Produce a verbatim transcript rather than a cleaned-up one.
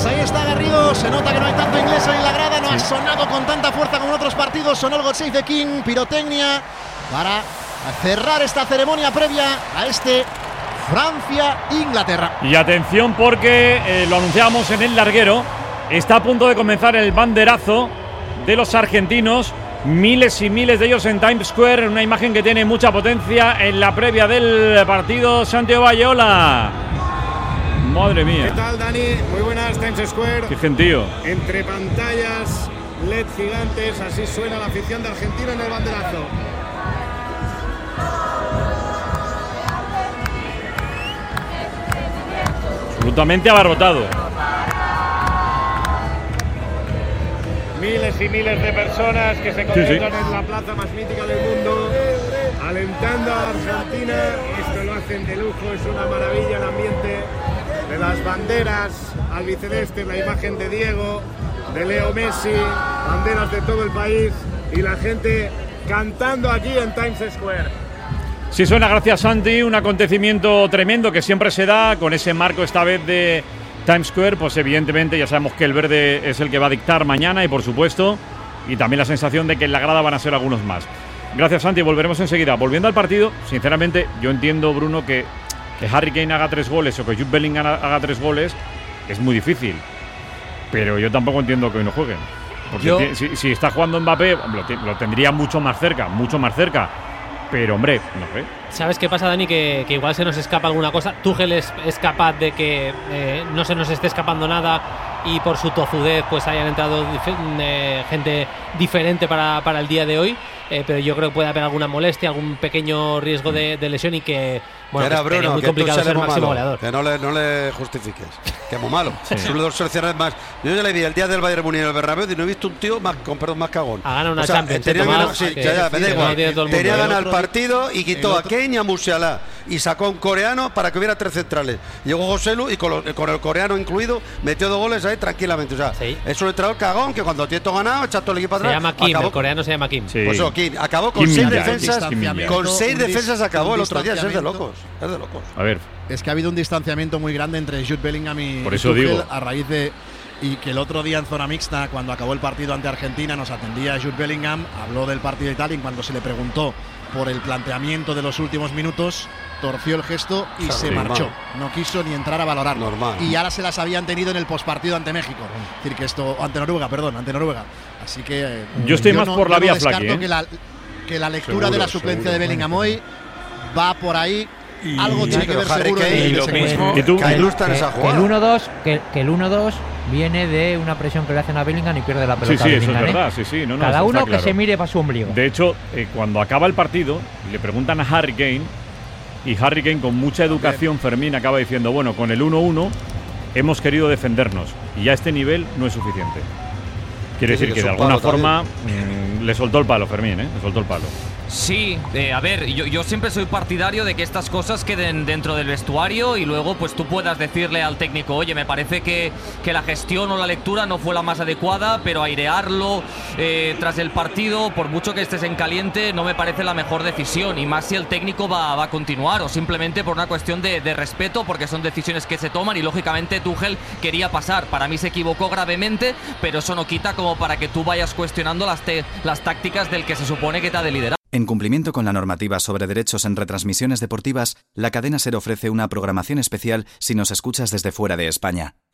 Pues ahí está Garrido, se nota que no hay tanto inglés en la grada, no sí. ha sonado con tanta fuerza como en otros partidos, sonó el God Save the King, pirotecnia, para cerrar esta ceremonia previa a este Francia-Inglaterra. Y atención porque eh, lo anunciábamos en el larguero, está a punto de comenzar el banderazo de los argentinos, miles y miles de ellos en Times Square, una imagen que tiene mucha potencia en la previa del partido. Santiago Valleola. Madre mía. ¿Qué tal, Dani? Muy buenas, Times Square. Qué gentío. Entre pantallas, L E D gigantes, así suena la afición de Argentina en el banderazo. Absolutamente abarrotado. Miles y miles de personas que se concentran sí, sí. en la plaza más mítica del mundo, alentando a Argentina. Esto lo hacen de lujo, es una maravilla el ambiente de las banderas albicelestes, la imagen de Diego, de Leo Messi, banderas de todo el país y la gente cantando aquí en Times Square. Sí suena, gracias Santi, un acontecimiento tremendo que siempre se da con ese marco esta vez de Times Square, pues evidentemente ya sabemos que el verde es el que va a dictar mañana y por supuesto, y también la sensación de que en la grada van a ser algunos más. Gracias Santi, volveremos enseguida. Volviendo al partido, sinceramente yo entiendo, Bruno, que, que Harry Kane haga tres goles o que Jude Bellingham haga tres goles es muy difícil, pero yo tampoco entiendo que hoy no jueguen, porque yo, si, si está jugando Mbappé lo, lo tendría mucho más cerca, mucho más cerca. Pero, hombre, no sé. ¿Sabes qué pasa, Dani? Que, que igual se nos escapa alguna cosa. Tuchel es, es capaz de que eh, no se nos esté escapando nada y por su tozudez pues hayan entrado dif- eh, gente diferente para, para el día de hoy. Eh, pero yo creo que puede haber alguna molestia, algún pequeño riesgo de, de lesión y que, bueno, que era que Bruno, muy que complicado ser máximo goleador. Que no le, no le justifiques, que es muy malo. Sí. Es uno de los seleccionadores más. Yo ya le vi el día del Bayern Múnich en el Bernabéu y no he visto un tío más, con perdón, más cagón. Ha ganado una o sea, Champions. Tenía Tomás, sí, que, ya, ya, que, me da igual. Que no tenía ganado el, el partido y quitó a Kane y a Musiala y sacó a un coreano para que hubiera tres centrales. Llegó José Lu y con, lo, con el coreano incluido metió dos goles ahí tranquilamente. O sea, sí. es un entrenador cagón que cuando tiene todo ganado echa todo el equipo atrás. Se llama Kim, acabó, el coreano se llama Kim. Sí. Pues eso, Kim acabó con Kim seis Milla, defensas. Con seis defensas acabó el otro día. Es de locos. Es de locos. A ver. Es que ha habido un distanciamiento muy grande entre Jude Bellingham y Por eso Tuchel digo. a raíz de y que el otro día en zona mixta, cuando acabó el partido ante Argentina, nos atendía Jude Bellingham, habló del partido y tal, y cuando se le preguntó por el planteamiento de los últimos minutos, torció el gesto y o sea, se marchó. No quiso ni entrar a valorarlo. Normal. Y ahora se las habían tenido en el postpartido ante México. Es decir, que esto, ante Noruega, perdón, ante Noruega. Así que eh, yo estoy yo más no, por la no vía Flaky, ¿eh? que la, que la lectura seguro, de la suplencia seguro. de Bellingham hoy va por ahí. Y algo tiene que ver seguro que, de, y de lo ese mismo, ¿Y tú? que no está en esa jugada. Que el uno dos que, que el uno dos viene de una presión que le hacen a Bellingham y pierde la pelota. Sí, sí, eso Bellingham, es verdad. ¿eh? Sí, sí, no, no, Cada uno claro. que se mire para su ombligo. De hecho, eh, cuando acaba el partido, le preguntan a Harry Kane y Harry Kane con mucha educación, Fermín acaba diciendo, bueno, con el uno uno hemos querido defendernos y a este nivel no es suficiente. Quiere sí, decir que que de alguna forma mmm, le soltó el palo, Fermín, ¿eh? Le soltó el palo. Sí, eh, a ver, yo, yo siempre soy partidario de que estas cosas queden dentro del vestuario y luego pues tú puedas decirle al técnico, oye, me parece que, que la gestión o la lectura no fue la más adecuada, pero airearlo eh, tras el partido, por mucho que estés en caliente, no me parece la mejor decisión, y más si el técnico va, va a continuar o simplemente por una cuestión de, de respeto, porque son decisiones que se toman y lógicamente Tuchel quería pasar. Para mí se equivocó gravemente, pero eso no quita como para que tú vayas cuestionando las, te, las tácticas del que se supone que te ha de liderar. En cumplimiento con la normativa sobre derechos en retransmisiones deportivas, la cadena SER ofrece una programación especial si nos escuchas desde fuera de España.